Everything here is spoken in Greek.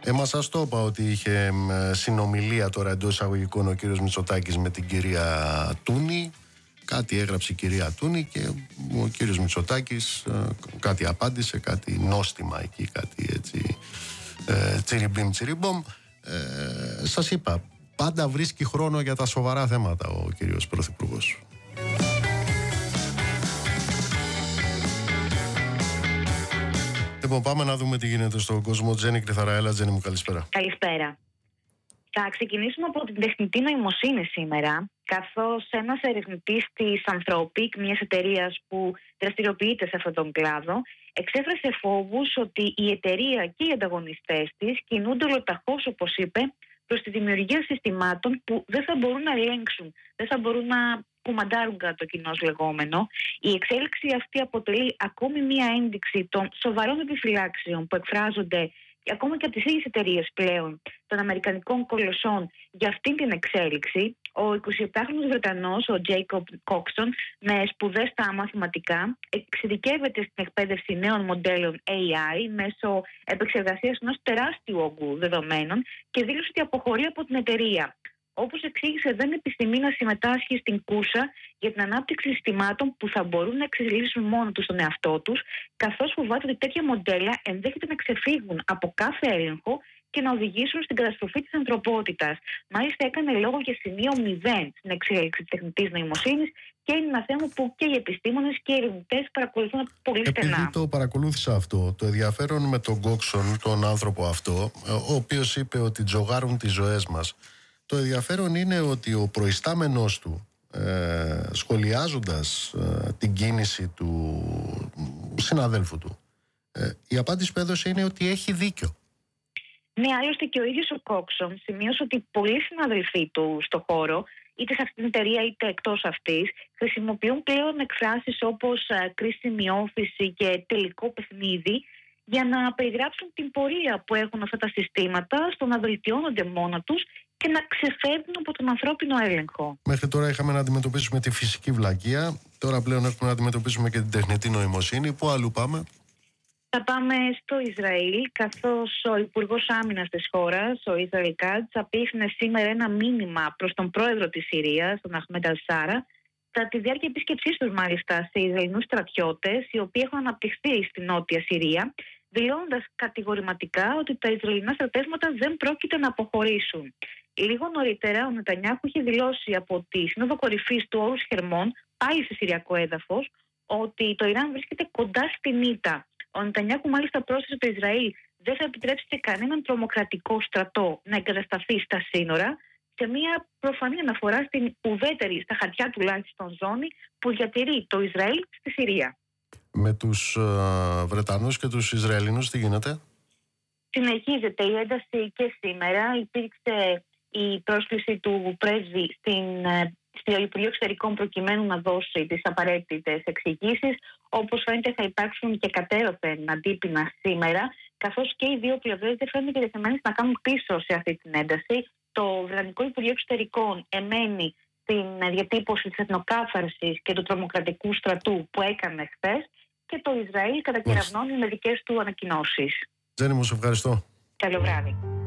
Μας σας το είπα ότι είχε συνομιλία τώρα εντός εισαγωγικών ο κύριος Μητσοτάκης με την κυρία Τούνη. Κάτι έγραψε η κυρία Τούνη και ο κύριος Μητσοτάκης κάτι απάντησε, κάτι νόστιμα εκεί, κάτι έτσι τσιριμπίμ τσιριμπόμ. Σας είπα, πάντα βρίσκει χρόνο για τα σοβαρά θέματα ο κύριος Πρωθυπουργός. Λοιπόν, πάμε να δούμε τι γίνεται στον κόσμο. Τζέννη Κρυθαραέλα, Τζέννη μου, καλησπέρα. Καλησπέρα. Θα ξεκινήσουμε από την τεχνητή νοημοσύνη σήμερα, καθώς ένας ερευνητής της Anthropic, μιας εταιρείας που δραστηριοποιείται σε αυτόν τον κλάδο, εξέφρασε φόβους ότι η εταιρεία και οι ανταγωνιστές της κινούνται ολοταχώς, όπως είπε, προς τη δημιουργία συστημάτων που δεν θα μπορούν να ελέγξουν, δεν θα μπορούν να κουμαντάρουν κατά το κοινώς λεγόμενο. Η εξέλιξη αυτή αποτελεί ακόμη μία ένδειξη των σοβαρών επιφυλάξεων που εκφράζονται ακόμα και από τις ίδιες εταιρείες πλέον των αμερικανικών κολοσσών για αυτή την εξέλιξη. Ο 27χρονος Βρετανός, ο Τζέικοπ Κόξον, με σπουδές στα μαθηματικά, εξειδικεύεται στην εκπαίδευση νέων μοντέλων AI μέσω επεξεργασίας ενός τεράστιου όγκου δεδομένων και δήλωσε ότι αποχωρεί από την εταιρεία. Όπως εξήγησε, δεν επιθυμεί να συμμετάσχει στην κούρσα για την ανάπτυξη συστημάτων που θα μπορούν να εξελίσσουν μόνο τους τον εαυτό τους, καθώς φοβάται ότι τέτοια μοντέλα ενδέχεται να ξεφύγουν από κάθε έλεγχο και να οδηγήσουν στην καταστροφή της ανθρωπότητας. Μάλιστα, έκανε λόγο για σημείο 0 στην εξέλιξη της τεχνητής νοημοσύνης και είναι ένα θέμα που και οι επιστήμονες και οι ερευνητές παρακολουθούν πολύ στενά. Επειδή το παρακολούθησα αυτό, το ενδιαφέρον με τον Κόξον, τον άνθρωπο αυτό, ο οποίος είπε ότι τζογάρουν τις ζωές μας. Το ενδιαφέρον είναι ότι ο προϊστάμενος του, σχολιάζοντας την κίνηση του συναδέλφου του, η απάντηση που έδωσε είναι ότι έχει δίκιο. Ναι, άλλωστε και ο ίδιος ο Κόξον σημείωσε ότι πολλοί συναδελφοί του στο χώρο, είτε σε αυτήν την εταιρεία είτε εκτός αυτής, χρησιμοποιούν πλέον εκφράσεις όπως κρίσιμη όφηση και τελικό παιχνίδι για να περιγράψουν την πορεία που έχουν αυτά τα συστήματα στο να βελτιώνονται μόνα τους και να ξεφεύγουν από τον ανθρώπινο έλεγχο. Μέχρι τώρα είχαμε να αντιμετωπίσουμε τη φυσική βλακεία, τώρα πλέον έχουμε να αντιμετωπίσουμε και την τεχνητή νοημοσύνη. Πού αλλού πάμε? Θα πάμε στο Ισραήλ, καθώς ο Υπουργός Άμυνας της χώρας, ο Ισραήλ Κάτς, απίφθινε σήμερα ένα μήνυμα προς τον πρόεδρο της Συρίας, τον Αχμέντ Αλ-Σάρα, κατά τη διάρκεια επίσκεψής τους μάλιστα σε Ισραηλινούς στρατιώτες, οι οποίοι έχουν αναπτυχθεί στη Νότια Συρία, δηλώνοντας κατηγορηματικά ότι τα Ισραηλινά στρατεύματα δεν πρόκειται να αποχωρήσουν. Λίγο νωρίτερα, ο Νετανιάχου είχε δηλώσει από τη Σύνοδο Κορυφής του Όρους Χερμών, πάλι σε συριακό έδαφος, ότι το Ιράν βρίσκεται κοντά στην ήττα. Ο Νετανιάχου μάλιστα πρόσθεσε ότι το Ισραήλ δεν θα επιτρέψει σε κανέναν τρομοκρατικό στρατό να εγκατασταθεί στα σύνορα, σε μια προφανή αναφορά στην ουδέτερη, στα χαρτιά τουλάχιστον, ζώνη που διατηρεί το Ισραήλ στη Συρία. Με τους Βρετανούς και τους Ισραηλινούς τι γίνεται? Συνεχίζεται η ένταση και σήμερα. Υπήρξε η πρόσκληση του πρέσβη στο Υπουργείο Εξωτερικών προκειμένου να δώσει τις απαραίτητες εξηγήσεις. Όπως φαίνεται, θα υπάρξουν και κατέρωθεν αντίπεινα σήμερα, καθώς και οι δύο πλευρές δεν φαίνονται διατεθειμένες να κάνουν πίσω σε αυτή την ένταση. Το Βρετανικό Υπουργείο Εξωτερικών εμένει στην διατύπωση της εθνοκάθαρσης και του τρομοκρατικού στρατού που έκανε χθες και το Ισραήλ κατακεραυνώνει με δικές του ανακοινώσεις. Τζέννη μου, σε ευχαριστώ. Καλό βράδυ.